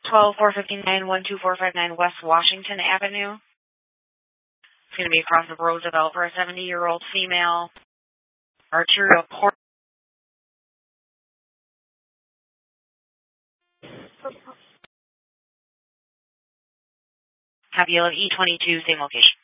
12459 West Washington Avenue. It's going to be across the Roosevelt for a 70-year-old female. Arterial port. Happy E22, same location.